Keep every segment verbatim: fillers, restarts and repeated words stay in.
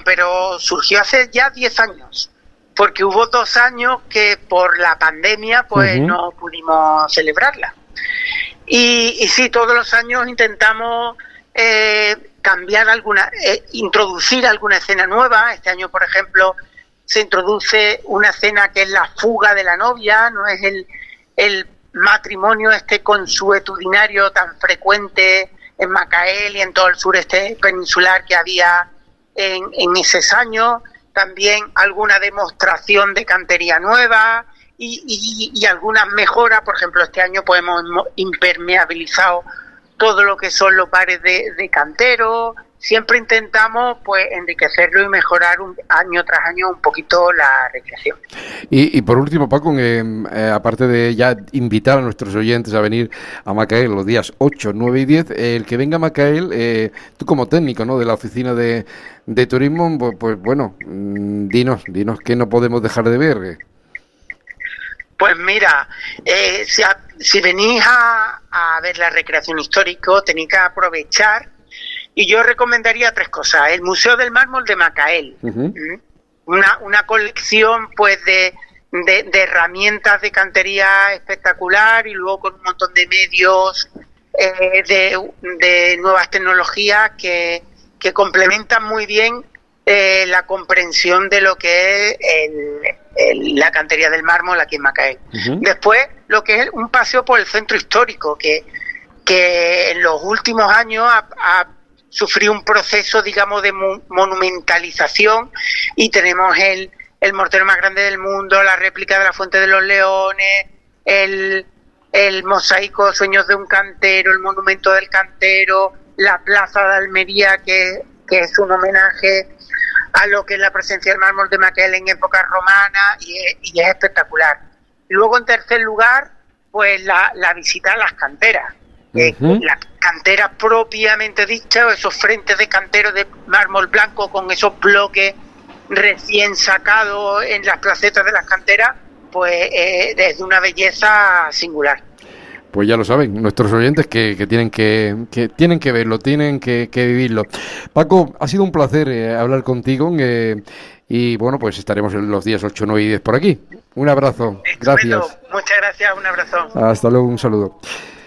pero surgió hace ya diez años, porque hubo dos años que por la pandemia pues uh-huh. no pudimos celebrarla. Y, y sí, todos los años intentamos eh, cambiar alguna, eh, introducir alguna escena nueva. Este año, por ejemplo, se introduce una escena que es la fuga de la novia, no es el, el matrimonio este consuetudinario tan frecuente en Macael y en todo el sureste peninsular que había en, en esos años. También alguna demostración de cantería nueva y, y, y algunas mejoras. Por ejemplo, este año pues hemos impermeabilizado todo lo que son los bares de, de cantero. Siempre intentamos pues enriquecerlo y mejorar un, año tras año un poquito la recreación. Y, y por último, Paco, eh, eh, aparte de ya invitar a nuestros oyentes a venir a Macael los días ocho, nueve y diez, eh, el que venga a Macael, eh, tú como técnico, ¿no?, de la oficina de, de turismo, pues, pues bueno, mmm, dinos, dinos qué no podemos dejar de ver. Pues mira, eh, si, a, si venís a, a ver la recreación histórica, tenéis que aprovechar. Y yo recomendaría tres cosas. El Museo del Mármol de Macael, uh-huh. una, una colección pues de, de, de herramientas de cantería espectacular y luego con un montón de medios eh, de, de nuevas tecnologías que, que complementan muy bien eh, la comprensión de lo que es el, el, la cantería del mármol aquí en Macael. Uh-huh. Después, lo que es un paseo por el centro histórico, que, que en los últimos años ha, ha sufrió un proceso, digamos, de mo- monumentalización y tenemos el, el mortero más grande del mundo, la réplica de la Fuente de los Leones, el, el mosaico Sueños de un Cantero, el monumento del cantero, la Plaza de Almería, que, que es un homenaje a lo que es la presencia del mármol de Macael en época romana y es, y es espectacular. Luego, en tercer lugar, pues la, la visita a las canteras. Eh, uh-huh. La cantera propiamente dicha, esos frentes de cantero de mármol blanco con esos bloques recién sacados en las placetas de las canteras, pues eh, es de una belleza singular. Pues ya lo saben nuestros oyentes que, que tienen que, que tienen que verlo, tienen que, que vivirlo. Paco, ha sido un placer eh, hablar contigo eh, y bueno, pues estaremos en los días ocho, nueve y diez por aquí. Un abrazo. Estupendo. Gracias. Muchas gracias, un abrazo. Hasta luego, un saludo.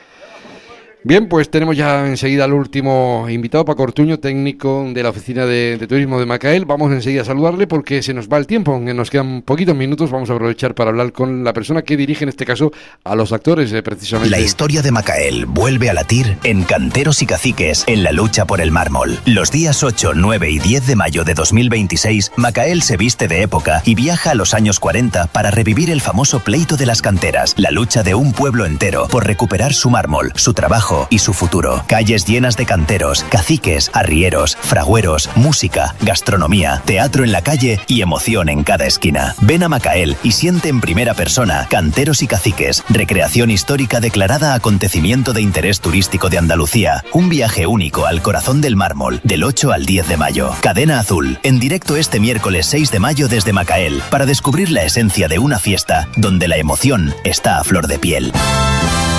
Bien, pues tenemos ya enseguida al último invitado, Paco Ortuño, técnico de la Oficina de, de Turismo de Macael. Vamos enseguida a saludarle porque se nos va el tiempo, nos quedan poquitos minutos. Vamos a aprovechar para hablar con la persona que dirige en este caso a los actores, eh, precisamente. La historia de Macael vuelve a latir en Canteros y Caciques en la lucha por el mármol. Los días ocho, nueve y diez de mayo de dos mil veintiséis, Macael se viste de época y viaja a los años cuarenta para revivir el famoso pleito de las canteras, la lucha de un pueblo entero por recuperar su mármol, su trabajo y su futuro. Calles llenas de canteros, caciques, arrieros, fragueros, música, gastronomía, teatro en la calle y emoción en cada esquina. Ven a Macael y siente en primera persona Canteros y Caciques, recreación histórica declarada acontecimiento de interés turístico de Andalucía. Un viaje único al corazón del mármol, del ocho al diez de mayo. Cadena Azul, en directo este miércoles seis de mayo desde Macael, para descubrir la esencia de una fiesta donde la emoción está a flor de piel.